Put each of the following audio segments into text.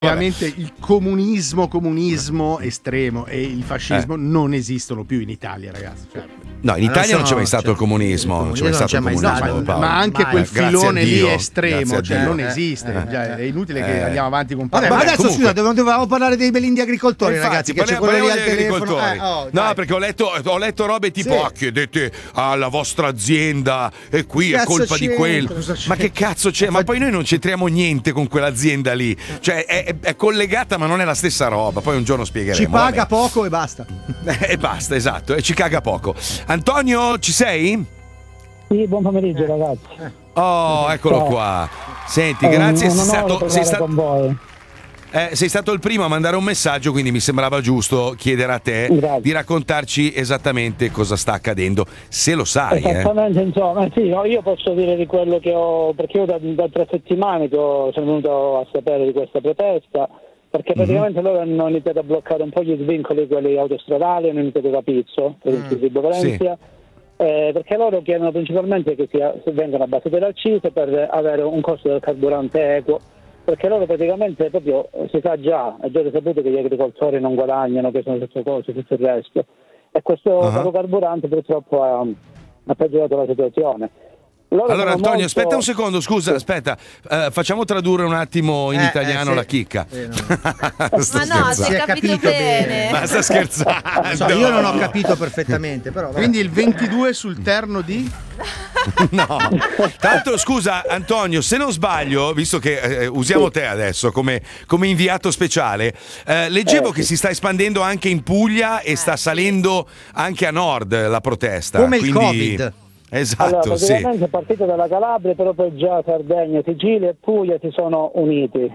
Ovviamente il comunismo estremo e il fascismo non esistono più in Italia, ragazzi. Cioè, no, in Italia non c'è mai stato il comunismo. Non c'è mai stato il comunismo. Ma anche quel filone lì estremo, cioè non esiste. È inutile che andiamo avanti con ma adesso scusa, dovevamo parlare dei belindi agricoltori, ragazzi. Che c'è quello lì al telefono. No, perché ho letto robe tipo: chiedete alla vostra azienda e qui è colpa di quello. Ma che cazzo c'è? Ma poi noi non c'entriamo niente con quell'azienda lì. Cioè, è collegata, ma non è la stessa roba. Poi un giorno spiegheremo. Ci paga poco e basta. E basta, esatto. E ci caga poco. Antonio, ci sei? Sì, buon pomeriggio, ragazzi. Oh, eccolo qua. Senti, grazie. Sei stato il primo a mandare un messaggio, quindi mi sembrava giusto chiedere a te di raccontarci esattamente cosa sta accadendo, se lo sai. Esattamente, insomma, sì, no, io posso dire di quello che ho, perché io da 3 settimane che sono venuto a sapere di questa protesta, perché praticamente loro hanno iniziato a bloccare un po' gli svincoli, quelli autostradali, hanno iniziato da Pizzo, Valencia, perché loro chiedono principalmente che vengano abbassate le accise per avere un costo del carburante equo, perché loro praticamente proprio si sa già, è già saputo che gli agricoltori non guadagnano, che sono tutte cose, tutto il resto, e questo caro carburante purtroppo ha peggiorato la situazione. Allora Antonio, aspetta un secondo, scusa, aspetta, facciamo tradurre un attimo in italiano la chicca. Ma no, si è capito bene. Ma sta scherzando. Io non ho capito perfettamente, però. Quindi il 22 sul terno di? No. Tanto scusa Antonio, se non sbaglio, visto che usiamo te adesso come inviato speciale, leggevo che si sta espandendo anche in Puglia e sta salendo anche a nord la protesta. Come il Covid. Esatto, allora, praticamente è partito dalla Calabria, però poi già Sardegna, Sicilia e Puglia si sono uniti.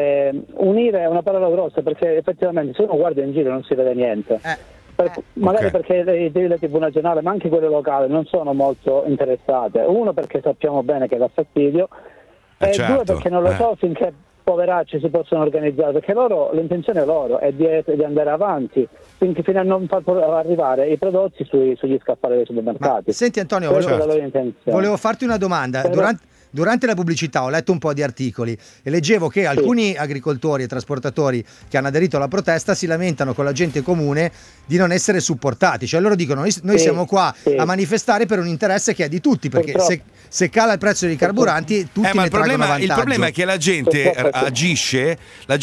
Unire è una parola grossa, perché effettivamente se uno guarda in giro non si vede niente. Magari perché le TV nazionali, ma anche quelle locali, non sono molto interessate. Uno, perché sappiamo bene che dà fastidio, e due, perché non lo so finché poveracci si possono organizzare, perché l'intenzione loro è di andare avanti fino a non far arrivare i prodotti sugli scaffali dei supermercati. Senti Antonio, volevo farti una domanda. Durante la pubblicità ho letto un po' di articoli e leggevo che alcuni agricoltori e trasportatori che hanno aderito alla protesta si lamentano con la gente comune di non essere supportati, cioè loro dicono noi siamo qua a manifestare per un interesse che è di tutti, perché se cala il prezzo dei carburanti tutti ne traggono vantaggio. Il problema è che la gente agisce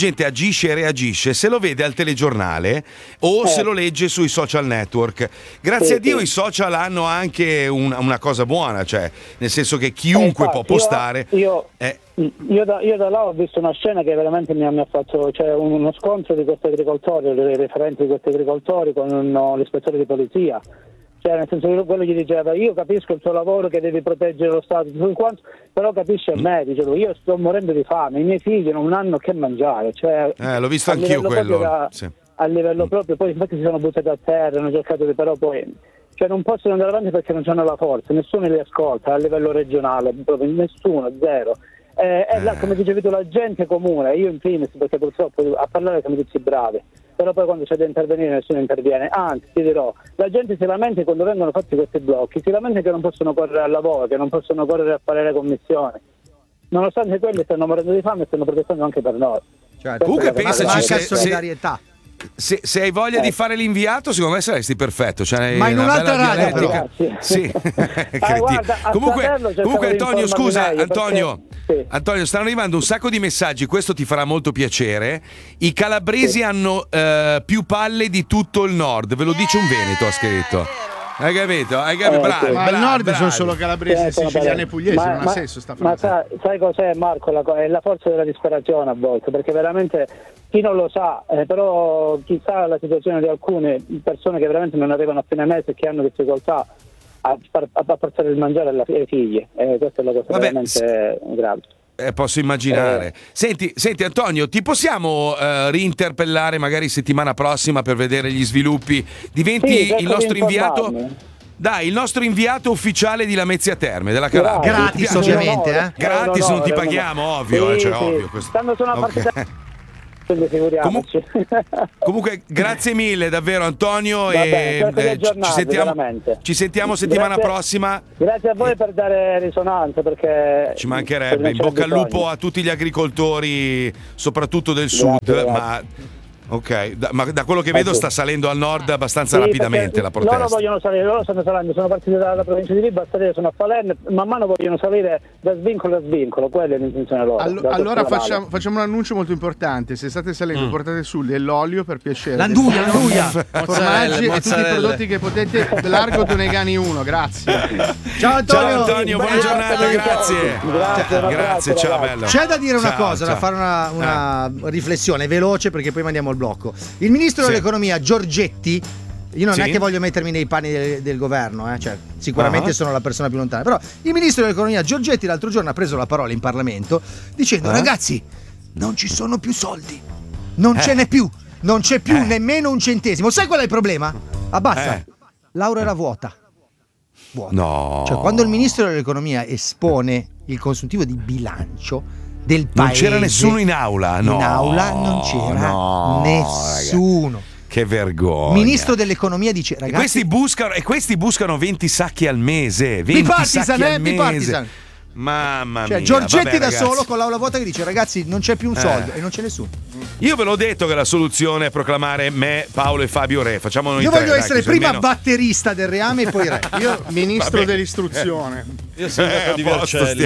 e reagisce se lo vede al telegiornale o se lo legge sui social network. Grazie a Dio i social hanno anche una cosa buona, cioè nel senso che chiunque può postare. Io da là ho visto una scena che veramente mi ha fatto, cioè uno scontro di questi agricoltori, i referenti di questi agricoltori con l'ispettore di polizia. Cioè, nel senso che quello gli diceva: io capisco il tuo lavoro, che devi proteggere lo Stato, però capisci a me, dicevo, io sto morendo di fame, i miei figli non hanno che mangiare. Cioè, l'ho visto anch'io quello. A livello proprio, poi infatti si sono buttati a terra, hanno cercato però poi. Cioè non possono andare avanti perché non hanno la forza, nessuno li ascolta a livello regionale, proprio nessuno, zero. Come dicevi tu, la gente comune, io in primis, perché purtroppo a parlare siamo tutti bravi, però poi quando c'è da intervenire nessuno interviene. Anzi, ti dirò, la gente si lamenta quando vengono fatti questi blocchi, si lamenta che non possono correre al lavoro, che non possono correre a fare le commissioni. Nonostante quelli stanno morendo di fame e stanno protestando anche per noi. Comunque pensaci, solidarietà. Se hai voglia di fare l'inviato, secondo me saresti perfetto. Cioè, ma in un'altra radio, però. Sì. Comunque Antonio, scusa, Antonio, stanno arrivando un sacco di messaggi. Questo ti farà molto piacere. I calabresi hanno più palle di tutto il nord. Ve lo dice un veneto, ha scritto. Hai capito? Bravi, ma al nord sono solo calabresi, siciliani e pugliesi, non ha senso sta frase. Ma sai cos'è, Marco? È la forza della disperazione a volte, perché veramente chi non lo sa, però chi sa la situazione di alcune persone che veramente non arrivano a fine mese e che hanno difficoltà a portare il mangiare ai figli, questa è la cosa veramente grave. Posso immaginare. Senti Antonio, ti possiamo rinterpellare magari settimana prossima per vedere gli sviluppi? Diventi il nostro inviato. Dai, il nostro inviato ufficiale di Lamezia Terme della Calabria. Gratis, ovviamente, Gratis, non ti paghiamo, ovvio, ovvio. Quando sono a partita quindi figuriamoci. Comunque grazie mille davvero Antonio. Vabbè, e ci sentiamo settimana prossima. Grazie a voi per dare risonanza, perché ci mancherebbe. In bocca al lupo a tutti gli agricoltori, soprattutto del sud. Grazie. Ok, ma da quello che vedo sta salendo al nord abbastanza rapidamente la protesta. Loro vogliono salire, loro stanno salendo, sono partiti dalla provincia di Vibo a salire, sono a Palermo, man mano vogliono salire da svincolo a svincolo, quella è l'intenzione loro. Allora facciamo un annuncio molto importante: se state salendo portate su dell'olio, per piacere, l'anduia, formaggi e tutti i prodotti che potete, largo Tonegani 1, grazie. Ciao Antonio, buona giornata, grazie, ciao bello. C'è da dire una cosa, da fare una riflessione veloce, perché poi mandiamo il blocco. Il ministro dell'economia Giorgetti, io non è che voglio mettermi nei panni del governo, cioè sicuramente sono la persona più lontana, però il ministro dell'economia Giorgetti l'altro giorno ha preso la parola in Parlamento dicendo ragazzi, non ci sono più soldi, non ce n'è più, non c'è più nemmeno un centesimo. Sai qual è il problema? Abbassa, l'aura era vuota. No. Cioè, quando il ministro dell'economia espone il consuntivo di bilancio del paese, non c'era nessuno in aula. In aula non c'era nessuno. Ragazzi. Che vergogna. Ministro dell'economia dice ragazzi, questi buscano 20 sacchi al mese. 20 sacchi al mese. Bipartisan. Mamma mia. vabbè, Giorgetti da solo con l'aula vuota che dice ragazzi non c'è più un soldo, e non c'è nessuno. Io ve l'ho detto che la soluzione è proclamare me, Paolo e Fabio re. Facciamo noi Io voglio tre, essere prima batterista del Reame e poi re. Io ministro dell'istruzione. Io sindaco di Vercelli.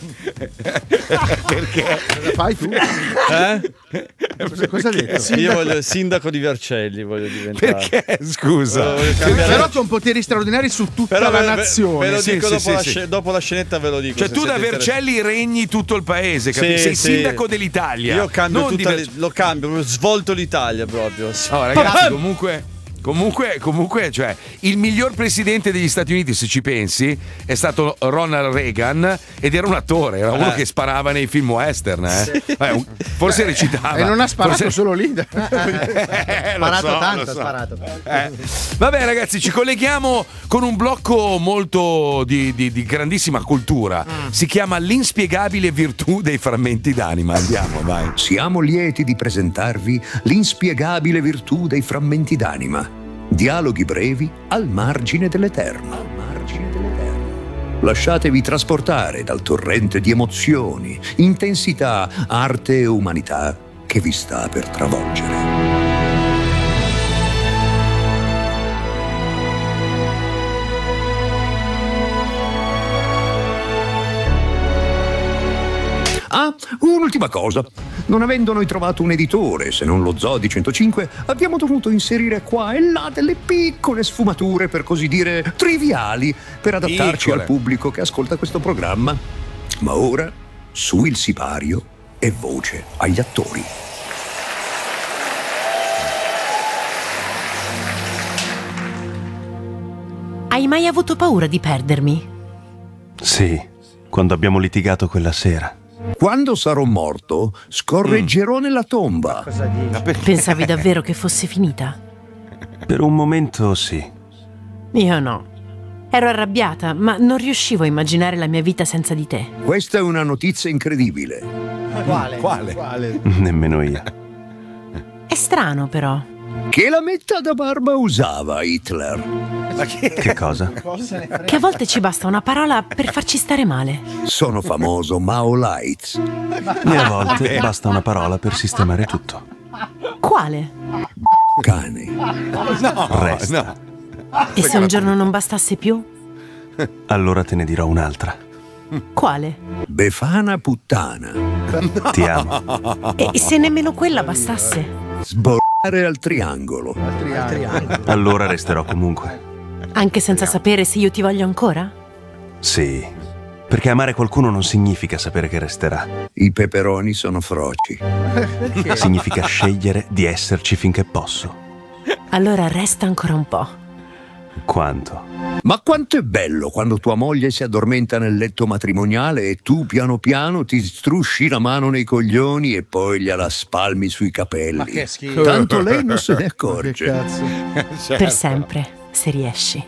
Perché? Cosa fai tu? Cosa hai detto? Io voglio sindaco di Vercelli, voglio diventare. Perché? Scusa. Però con poteri straordinari su tutta la nazione. Ve lo dico dopo la scenetta, ve lo dico. Cioè tu da Vercelli regni tutto il paese, sei sindaco dell'Italia. Io cambio lo cambio, svolto l'Italia proprio. Oh, ragazzi, comunque, cioè, il miglior presidente degli Stati Uniti, se ci pensi, è stato Ronald Reagan, ed era un attore, era uno che sparava nei film western. Forse recitava. E non ha sparato solo lì. Sparato. Vabbè, ragazzi, ci colleghiamo con un blocco molto di grandissima cultura. Si chiama L'inspiegabile virtù dei frammenti d'anima. Andiamo, vai. Siamo lieti di presentarvi l'inspiegabile virtù dei frammenti d'anima. Dialoghi brevi al margine dell'eterno. Lasciatevi trasportare dal torrente di emozioni, intensità, arte e umanità che vi sta per travolgere. Ah, un'ultima cosa. Non avendo noi trovato un editore, se non lo Zoo di 105, abbiamo dovuto inserire qua e là delle piccole sfumature, per così dire, triviali, per adattarci al pubblico che ascolta questo programma. Ma ora, su il sipario e voce agli attori. Hai mai avuto paura di perdermi? Sì, quando abbiamo litigato quella sera. Quando sarò morto, scorreggerò nella tomba. Pensavi davvero che fosse finita? Per un momento sì. Io no. Ero arrabbiata, ma non riuscivo a immaginare la mia vita senza di te. Questa è una notizia incredibile. Quale? Nemmeno io. È strano, però. Che la metta da barba usava Hitler? Ma che cosa? Che a volte ci basta una parola per farci stare male. Sono famoso Mao Lights. E a volte basta una parola per sistemare tutto. Quale? Cane. Resta. E se un giorno non bastasse più? Allora te ne dirò un'altra. Quale? Befana puttana. Ti amo. E se nemmeno quella bastasse? Sborrare al triangolo. Allora resterò comunque. Anche senza sapere se io ti voglio ancora? Sì, perché amare qualcuno non significa sapere che resterà. I peperoni sono froci. Significa scegliere di esserci finché posso. Allora resta ancora un po'. Quanto? Ma quanto è bello quando tua moglie si addormenta nel letto matrimoniale e tu piano piano ti strusci la mano nei coglioni e poi gliela spalmi sui capelli. Ma che schifo. Tanto lei non se ne accorge. Che cazzo. Per sempre, se riesci.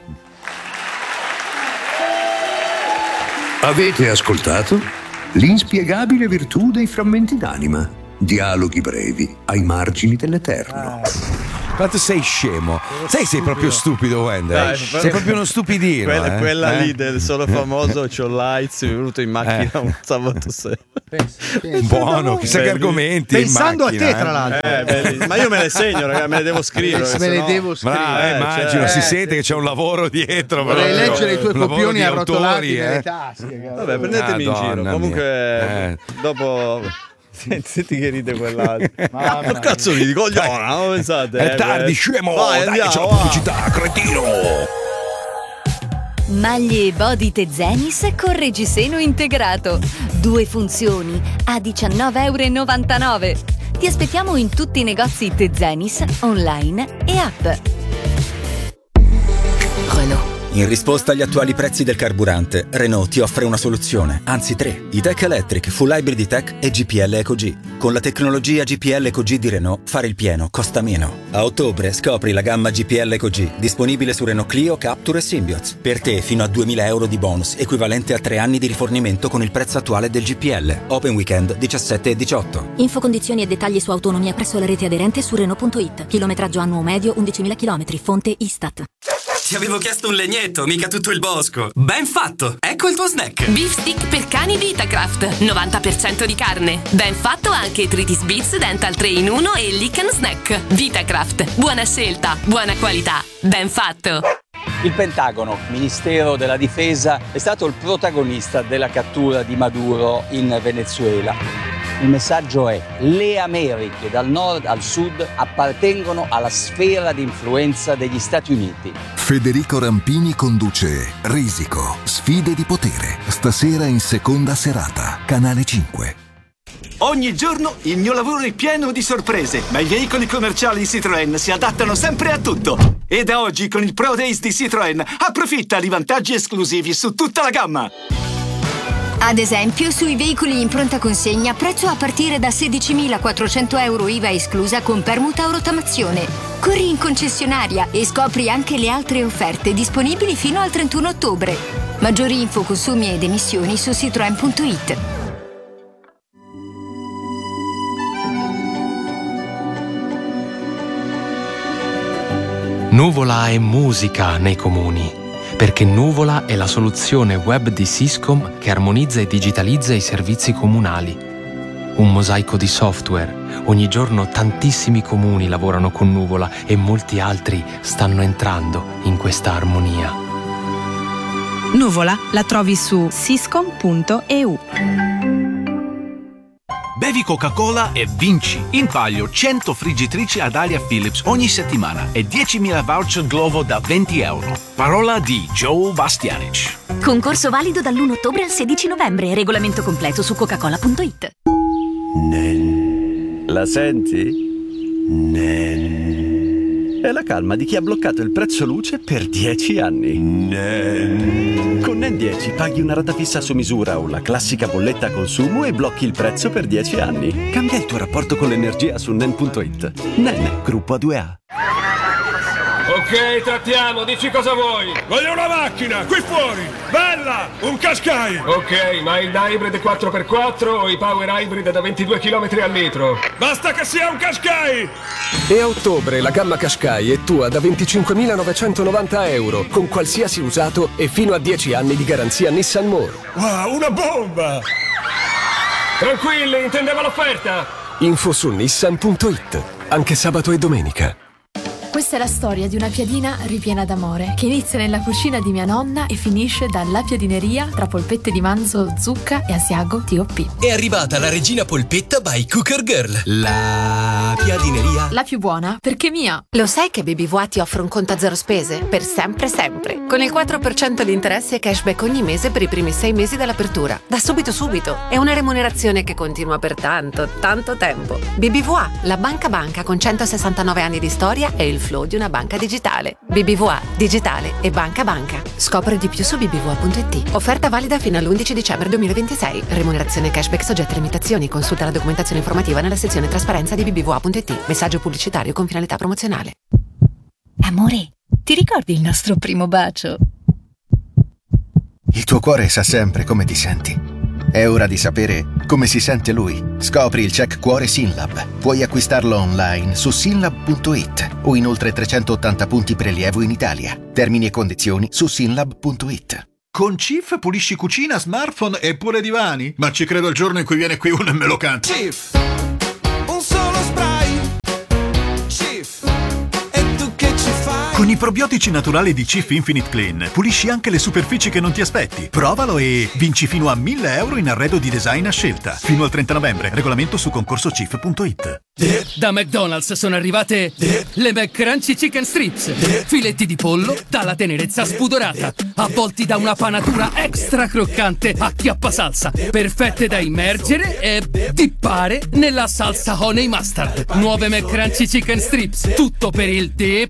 Avete ascoltato? L'inspiegabile virtù dei frammenti d'anima dialoghi brevi ai margini dell'eterno. Quanto sei scemo? Sei proprio stupido, Wender. Sei proprio uno stupidino. Quella lì del solo famoso C'ho Lights mi è venuto in macchina un sabato sera. Buono, chissà che argomenti. Pensando a te, tra l'altro. Ma io me le segno, ragazzi, me le devo scrivere. Me le devo scrivere. Immagino, si sente che c'è un lavoro dietro. Vorrei leggere i tuoi copioni arrotolati nelle tasche. Vabbè, prendetemi in giro. Comunque, dopo. Senti che ride quell'altro. Ma cazzo ridi, cogliona, non pensate? È tardi, scemo. Dai, andiamo, c'è la pubblicità, cretino. Maglie Body Tezenis con reggiseno integrato. 2 funzioni a €19,99. Ti aspettiamo in tutti i negozi Tezenis, online e app. Renault. In risposta agli attuali prezzi del carburante, Renault ti offre una soluzione, anzi 3. E-Tech Electric, Full Hybrid E-Tech e GPL EcoG. Con la tecnologia GPL EcoG di Renault, fare il pieno costa meno. A ottobre scopri la gamma GPL EcoG, disponibile su Renault Clio, Captur e Symbioz. Per te fino a €2.000 di bonus, equivalente a 3 anni di rifornimento con il prezzo attuale del GPL. Open Weekend 17 e 18. Info, condizioni e dettagli su autonomia presso la rete aderente su Renault.it. Chilometraggio annuo medio 11.000 km. Fonte Istat. Ti avevo chiesto un legnetto, mica tutto il bosco. Ben fatto! Ecco il tuo snack. Beef stick per cani Vitacraft, 90% di carne. Ben fatto anche Tritis Beats Dental 3 in 1 e Lick & Snack. Vitacraft, buona scelta, buona qualità. Ben fatto! Il Pentagono, Ministero della Difesa, è stato il protagonista della cattura di Maduro in Venezuela. Il messaggio è: le Americhe dal nord al sud appartengono alla sfera di influenza degli Stati Uniti. Federico Rampini conduce Risico, sfide di potere. Stasera in seconda serata, Canale 5. Ogni giorno il mio lavoro è pieno di sorprese, ma i veicoli commerciali Citroën si adattano sempre a tutto. E da oggi con il Pro Days di Citroën approfitta di vantaggi esclusivi su tutta la gamma. Ad esempio, sui veicoli in pronta consegna, prezzo a partire da €16.400 IVA esclusa con permuta o rottamazione. Corri in concessionaria e scopri anche le altre offerte disponibili fino al 31 ottobre. Maggiori info, consumi ed emissioni su citroen.it. Nuvola è musica nei comuni, perché Nuvola è la soluzione web di Syscom che armonizza e digitalizza i servizi comunali. Un mosaico di software. Ogni giorno tantissimi comuni lavorano con Nuvola e molti altri stanno entrando in questa armonia. Nuvola la trovi su syscom.eu. Bevi Coca-Cola e vinci! In palio 100 friggitrici ad aria Philips ogni settimana e 10.000 voucher Glovo da €20. Parola di Joe Bastianic. Concorso valido dall'1 ottobre al 16 novembre. Regolamento completo su coca-cola.it. La senti? È la calma di chi ha bloccato il prezzo luce per 10 anni. Con NEN 10 paghi una rata fissa su misura o la classica bolletta a consumo e blocchi il prezzo per 10 anni. Cambia il tuo rapporto con l'energia su NEN.it. NEN, gruppo A2A. Ok, trattiamo, dici cosa vuoi. Voglio una macchina, qui fuori, bella, un Qashqai. Ok, ma il hybrid 4x4 o i power hybrid da 22 km al litro? Basta che sia un Qashqai. E a ottobre la gamma Qashqai è tua da €25.990 con qualsiasi usato e fino a 10 anni di garanzia Nissan More. Wow, una bomba. Tranquilli, intendeva l'offerta. Info su nissan.it, anche sabato e domenica. Questa è la storia di una piadina ripiena d'amore che inizia nella cucina di mia nonna e finisce dalla piadineria tra polpette di manzo, zucca e asiago TOP. È arrivata la regina polpetta by Cooker Girl. La piadineria. La più buona perché mia. Lo sai che BBVA ti offre un conto a zero spese? Per sempre sempre. Con il 4% di interesse e cashback ogni mese per i primi 6 mesi dall'apertura. Da subito. È una remunerazione che continua per tanto tempo. BBVA, la banca con 169 anni di storia e il flow di una banca digitale. BBVA, digitale e banca. Scopri di più su bbva.it. Offerta valida fino all'11 dicembre 2026. Remunerazione cashback soggetta a limitazioni. Consulta la documentazione informativa nella sezione trasparenza di bbva.it. Messaggio pubblicitario con finalità promozionale. Amore, ti ricordi il nostro primo bacio? Il tuo cuore sa sempre come ti senti. È ora di sapere come si sente lui. Scopri il check cuore Synlab. Puoi acquistarlo online su synlab.it o in oltre 380 punti prelievo in Italia. Termini e condizioni su synlab.it. Con Cif pulisci cucina, smartphone e pure divani? Ma ci credo il giorno in cui viene qui uno e me lo canta. Cif, un solo spray. Cif, e tu che ci fai? Con i probiotici naturali di Cif Infinite Clean pulisci anche le superfici che non ti aspetti. Provalo e vinci fino a 1.000 euro in arredo di design a scelta. Fino al 30 novembre. Regolamento su concorsocif.it. Da McDonald's sono arrivate le McCrunchy Chicken Strips. Filetti di pollo dalla tenerezza spudorata, avvolti da una panatura extra croccante a chiappasalsa, perfette da immergere e dippare nella salsa honey mustard. Nuove McCrunchy Chicken Strips, tutto per il dip.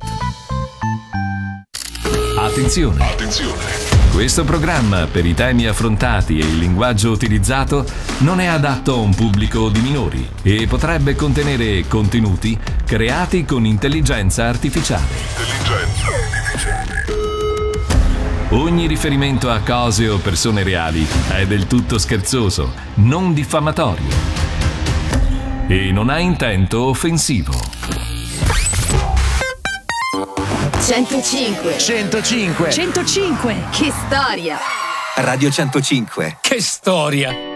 Attenzione! Questo programma, per i temi affrontati e il linguaggio utilizzato, non è adatto a un pubblico di minori e potrebbe contenere contenuti creati con intelligenza artificiale. Ogni riferimento a cose o persone reali è del tutto scherzoso, non diffamatorio e non ha intento offensivo. 105. 105. 105. Che storia. Radio 105. Che storia!